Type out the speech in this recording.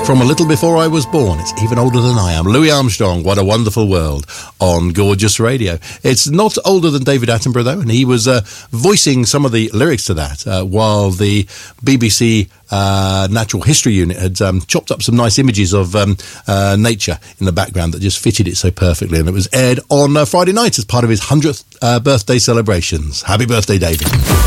From a little before I was born, it's even older than I am. Louis Armstrong, What a Wonderful World, on Gorgeous Radio. It's not older than David Attenborough, though, and he was voicing some of the lyrics to that while the BBC Natural History Unit had chopped up some nice images of nature in the background that just fitted it so perfectly, and it was aired on Friday night as part of his 100th birthday celebrations. Happy birthday, David.